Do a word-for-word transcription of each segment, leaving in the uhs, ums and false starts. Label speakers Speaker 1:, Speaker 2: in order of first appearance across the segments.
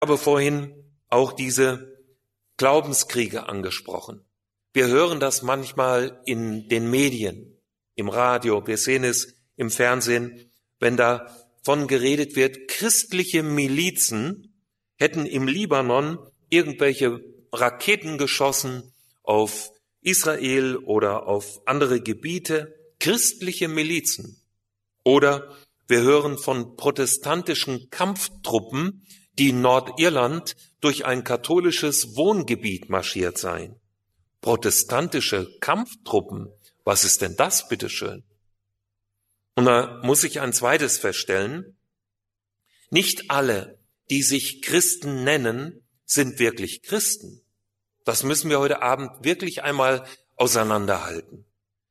Speaker 1: Ich habe vorhin auch diese Glaubenskriege angesprochen. Wir hören das manchmal in den Medien, im Radio, wir sehen es im Fernsehen, wenn davon geredet wird, christliche Milizen hätten im Libanon irgendwelche Raketen geschossen auf Israel oder auf andere Gebiete, christliche Milizen. Oder wir hören von protestantischen Kampftruppen, die in Nordirland durch ein katholisches Wohngebiet marschiert seien. Protestantische Kampftruppen, was ist denn das, bitteschön? Und da muss ich ein zweites feststellen, nicht alle, die sich Christen nennen, sind wirklich Christen. Das müssen wir heute Abend wirklich einmal auseinanderhalten.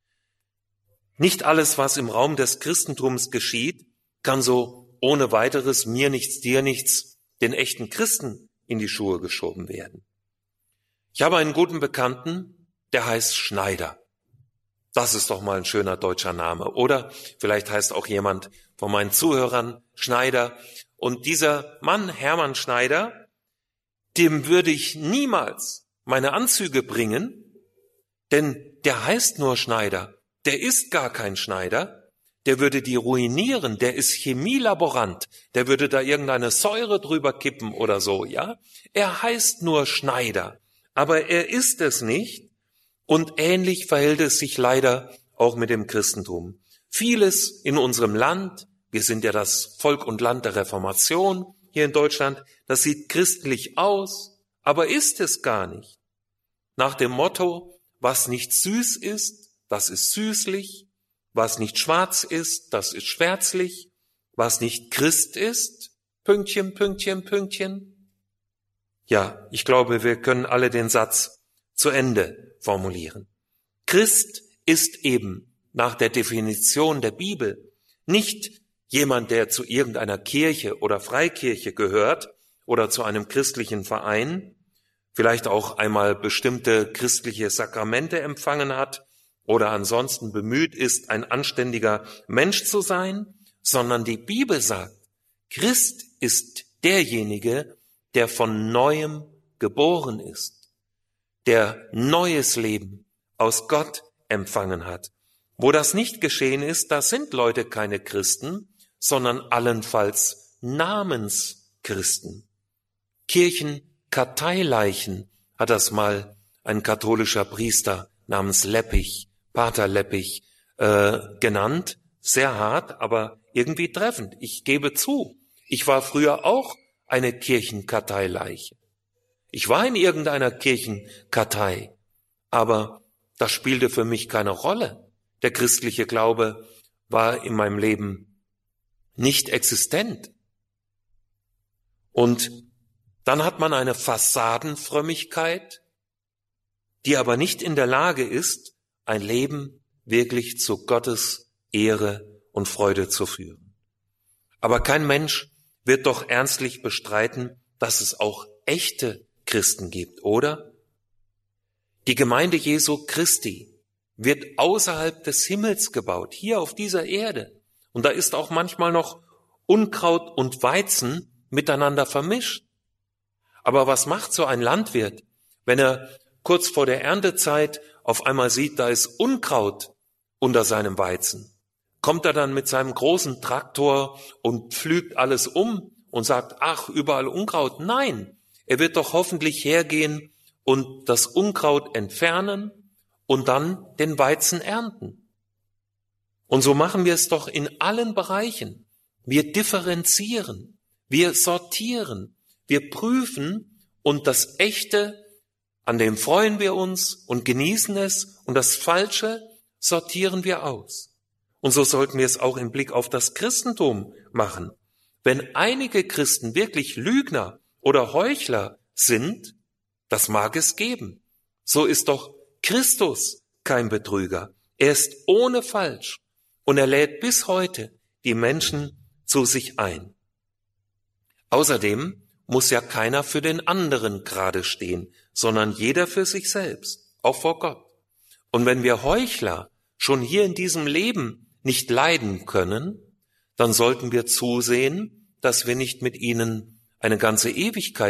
Speaker 1: Nicht alles, was im Raum des Christentums geschieht, kann so ohne weiteres mir nichts, dir nichts, den echten Christen in die Schuhe geschoben werden. Ich habe einen guten Bekannten, der heißt Schneider. Das ist doch mal ein schöner deutscher Name. Oder vielleicht heißt auch jemand von meinen Zuhörern Schneider. Und dieser Mann, Hermann Schneider, dem würde ich niemals meine Anzüge bringen, denn der heißt nur Schneider. Der ist gar kein Schneider. Der würde die ruinieren. Der ist Chemielaborant. Der würde da irgendeine Säure drüber kippen oder so, ja? Er heißt nur Schneider. Aber er ist es nicht. Und ähnlich verhält es sich leider auch mit dem Christentum. Vieles in unserem Land, wir sind ja das Volk und Land der Reformation hier in Deutschland, das sieht christlich aus, aber ist es gar nicht. Nach dem Motto, was nicht süß ist, das ist süßlich, was nicht schwarz ist, das ist schwärzlich, was nicht Christ ist, Pünktchen, Pünktchen, Pünktchen. Ja, ich glaube, wir können alle den Satz zu Ende formulieren. Christ ist eben nach der Definition der Bibel nicht jemand, der zu irgendeiner Kirche oder Freikirche gehört oder zu einem christlichen Verein, vielleicht auch einmal bestimmte christliche Sakramente empfangen hat oder ansonsten bemüht ist, ein anständiger Mensch zu sein, sondern die Bibel sagt, Christ ist derjenige, der von Neuem geboren ist, der neues Leben aus Gott empfangen hat. Wo das nicht geschehen ist, da sind Leute keine Christen, sondern allenfalls Namenschristen. Kirchenkarteileichen hat das mal ein katholischer Priester namens Leppich, Pater Leppich, äh, genannt. Sehr hart, aber irgendwie treffend. Ich gebe zu, ich war früher auch eine Kirchenkarteileiche. Ich war in irgendeiner Kirchenkartei, aber das spielte für mich keine Rolle. Der christliche Glaube war in meinem Leben nicht existent. Und dann hat man eine Fassadenfrömmigkeit, die aber nicht in der Lage ist, ein Leben wirklich zu Gottes Ehre und Freude zu führen. Aber kein Mensch wird doch ernstlich bestreiten, dass es auch echte Christen gibt, oder? Die Gemeinde Jesu Christi wird außerhalb des Himmels gebaut, hier auf dieser Erde. Und da ist auch manchmal noch Unkraut und Weizen miteinander vermischt. Aber was macht so ein Landwirt, wenn er kurz vor der Erntezeit auf einmal sieht, da ist Unkraut unter seinem Weizen? Kommt er dann mit seinem großen Traktor und pflügt alles um und sagt, ach, überall Unkraut? Nein, er wird doch hoffentlich hergehen und das Unkraut entfernen und dann den Weizen ernten. Und so machen wir es doch in allen Bereichen. Wir differenzieren, wir sortieren, wir prüfen und das Echte, an dem freuen wir uns und genießen es und das Falsche sortieren wir aus. Und so sollten wir es auch im Blick auf das Christentum machen. Wenn einige Christen wirklich Lügner oder Heuchler sind, das mag es geben. So ist doch Christus kein Betrüger. Er ist ohne Falsch und er lädt bis heute die Menschen zu sich ein. Außerdem muss ja keiner für den anderen gerade stehen, sondern jeder für sich selbst, auch vor Gott. Und wenn wir Heuchler schon hier in diesem Leben nicht leiden können, dann sollten wir zusehen, dass wir nicht mit ihnen eine ganze Ewigkeit